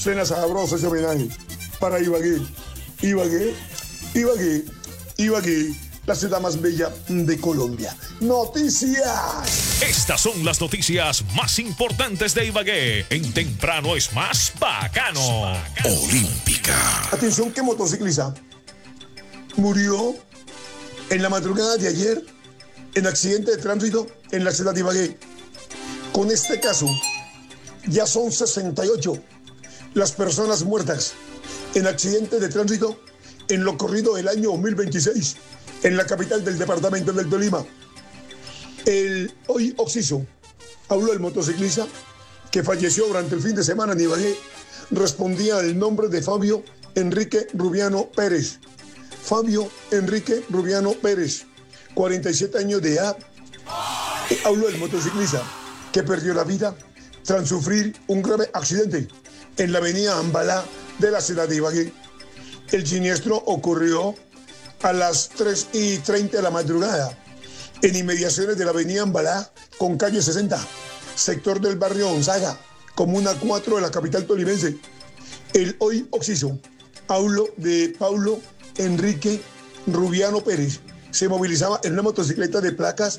Suena sabroso ese homenaje para Ibagué. Ibagué, Ibagué, Ibagué, la ciudad más bella de Colombia. ¡Noticias! Estas son las noticias más importantes de Ibagué. En Temprano es más bacano. Olímpica. Atención que motociclista murió en la madrugada de ayer en accidente de tránsito en la ciudad de Ibagué. Con este caso, ya son 68 las personas muertas en accidente de tránsito en lo corrido del año 2026 en la capital del departamento del Tolima. El hoy occiso habló el motociclista que falleció durante el fin de semana en Ibagué. Respondía al nombre de Fabio Enrique Rubiano Pérez. Fabio Enrique Rubiano Pérez, 47 años de edad. Habló el motociclista que perdió la vida tras sufrir un grave accidente en la avenida Ambalá de la ciudad de Ibagué. El siniestro ocurrió a las 3:30 de la madrugada en inmediaciones de la avenida Ambalá con calle 60, sector del barrio Gonzaga, comuna 4 de la capital tolimense. El hoy occiso habló de Paulo Enrique Rubiano Pérez. Se movilizaba en una motocicleta de placas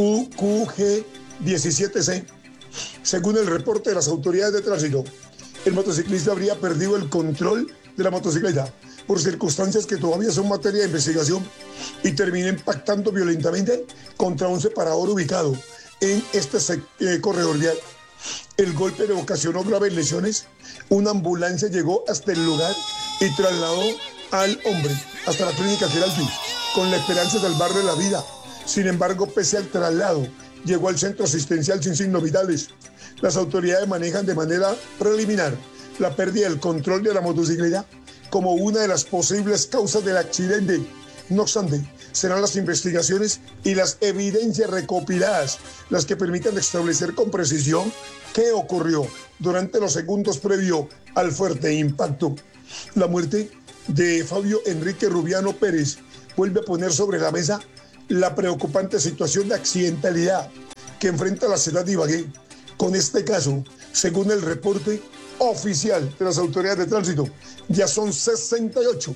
QQG17C. Según el reporte de las autoridades de tránsito, el motociclista habría perdido el control de la motocicleta por circunstancias que todavía son materia de investigación y terminó impactando violentamente contra un separador ubicado en este corredor vial. El golpe le ocasionó graves lesiones. Una ambulancia llegó hasta el lugar y trasladó al hombre hasta la clínica Geraldi con la esperanza de salvarle la vida. Sin embargo, pese al traslado, llegó al centro asistencial sin signos vitales. Las autoridades manejan de manera preliminar la pérdida del control de la motocicleta como una de las posibles causas del accidente. No obstante, serán las investigaciones y las evidencias recopiladas las que permitan establecer con precisión qué ocurrió durante los segundos previos al fuerte impacto. La muerte de Fabio Enrique Rubiano Pérez vuelve a poner sobre la mesa la preocupante situación de accidentalidad que enfrenta la ciudad de Ibagué. Con este caso, según el reporte oficial de las autoridades de tránsito, ya son 68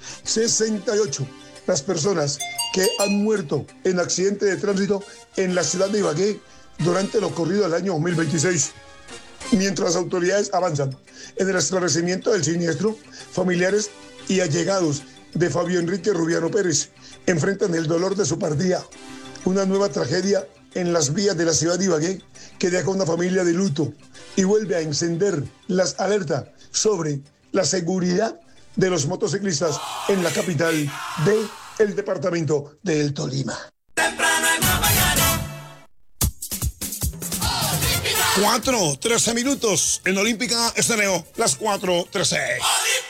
las personas que han muerto en accidente de tránsito en la ciudad de Ibagué durante lo ocurrido del año 2026. Mientras las autoridades avanzan en el esclarecimiento del siniestro, familiares y allegados de Fabio Enrique Rubiano Pérez enfrentan el dolor de su partida. Una nueva tragedia en las vías de la ciudad de Ibagué que deja una familia de luto y vuelve a encender las alertas sobre la seguridad de los motociclistas en la capital del departamento del Tolima. 4:13 en Olímpica Estéreo, las 4:13.